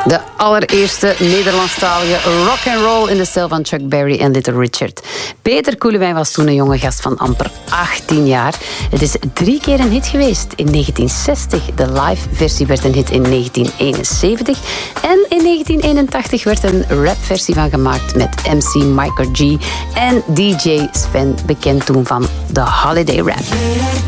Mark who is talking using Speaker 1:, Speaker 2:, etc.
Speaker 1: De allereerste Nederlandstalige rock'n'roll in de stijl van Chuck Berry en Little Richard. Peter Koelewijn was toen een jonge gast van amper 18 jaar. Het is 3 keer een hit geweest. In 1960, de live versie werd een hit in 1971. En in 1981 werd een rapversie van gemaakt met MC Micro G en DJ Sven, bekend toen van The Holiday Rap.